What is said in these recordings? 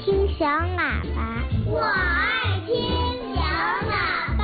听小喇叭， 我爱听小喇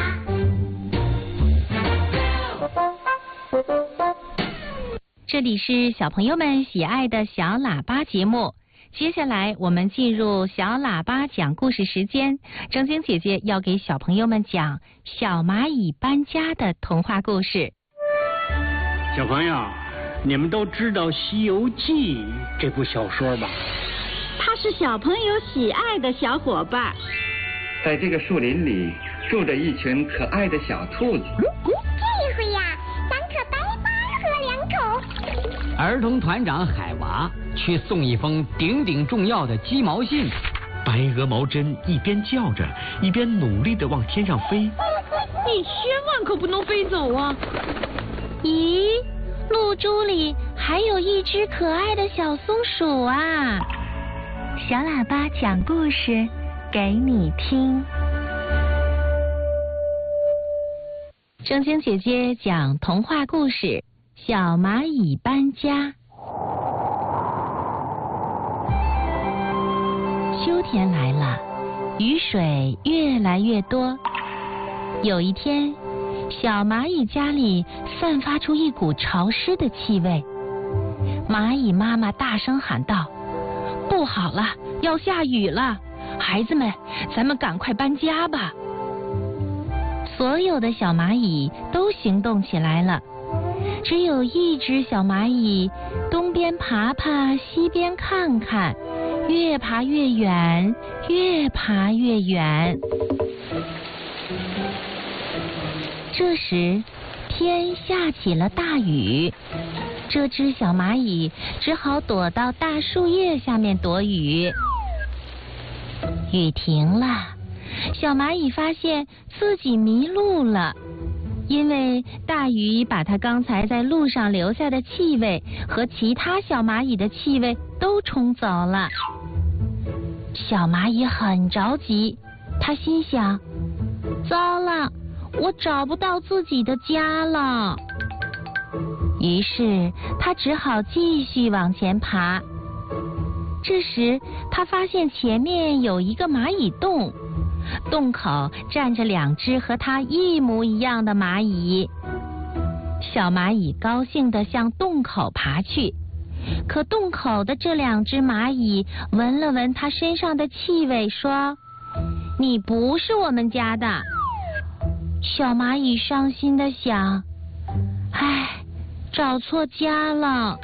叭。 这里是小朋友们喜爱的小喇叭节目。接下来我们进入小喇叭讲故事时间，正晶姐姐要给小朋友们讲小蚂蚁搬家的童话故事。 小朋友，你们都知道《西游记》这部小说吧？ 它是小朋友喜爱的小伙伴。 在这个树林里住着一群可爱的小兔子。 这回呀，咱可白巴喝两口。 儿童团长海娃去送一封顶顶重要的鸡毛信。 白鹅毛针一边叫着，一边努力地往天上飞。 你千万可不能飞走啊！ 咦，露珠里还有一只可爱的小松鼠啊！小喇叭讲故事给你听。正晶姐姐讲童话故事《小蚂蚁搬家》。秋天来了，雨水越来越多。有一天，小蚂蚁家里散发出一股潮湿的气味。蚂蚁妈妈大声喊道：不好了，要下雨了，孩子们，咱们赶快搬家吧。所有的小蚂蚁都行动起来了，只有一只小蚂蚁东边爬爬，西边看看，越爬越远，越爬越远。这时，天下起了大雨，这只小蚂蚁只好躲到大树叶下面躲雨。雨停了，小蚂蚁发现自己迷路了，因为大雨把它刚才在路上留下的气味和其他小蚂蚁的气味都冲走了。小蚂蚁很着急，它心想：糟了，我找不到自己的家了。于是他只好继续往前爬。这时他发现前面有一个蚂蚁洞，洞口站着两只和他一模一样的蚂蚁。小蚂蚁高兴地向洞口爬去，可洞口的这两只蚂蚁闻了闻它身上的气味，说：你不是我们家的。小蚂蚁伤心地想：唉，找错家了。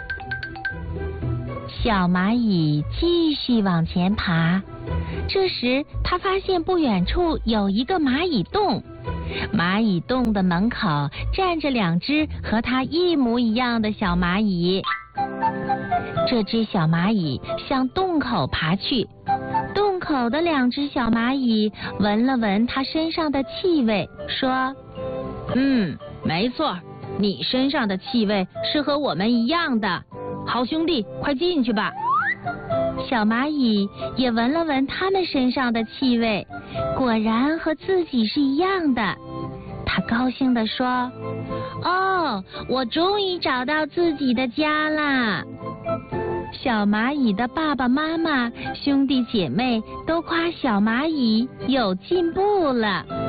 小蚂蚁继续往前爬，这时它发现不远处有一个蚂蚁洞，蚂蚁洞的门口站着两只和它一模一样的小蚂蚁。这只小蚂蚁向洞口爬去，洞口的两只小蚂蚁闻了闻它身上的气味，说：没错，你身上的气味是和我们一样的，好兄弟，快进去吧。小蚂蚁也闻了闻它们身上的气味，果然和自己是一样的。它高兴地说：哦，我终于找到自己的家啦。小蚂蚁的爸爸妈妈、兄弟姐妹都夸小蚂蚁有进步了。